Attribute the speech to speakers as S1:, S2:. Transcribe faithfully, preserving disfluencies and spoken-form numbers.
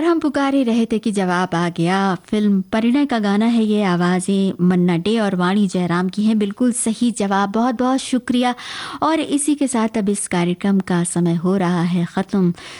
S1: हम पुकार ही रहे थे कि जवाब आ गया। फिल्म परिणय का गाना है ये, आवाज़ें मन्ना डे और वाणी जयराम की हैं। बिल्कुल सही जवाब, बहुत बहुत शुक्रिया। और इसी के साथ अब इस कार्यक्रम का समय हो रहा है ख़त्म।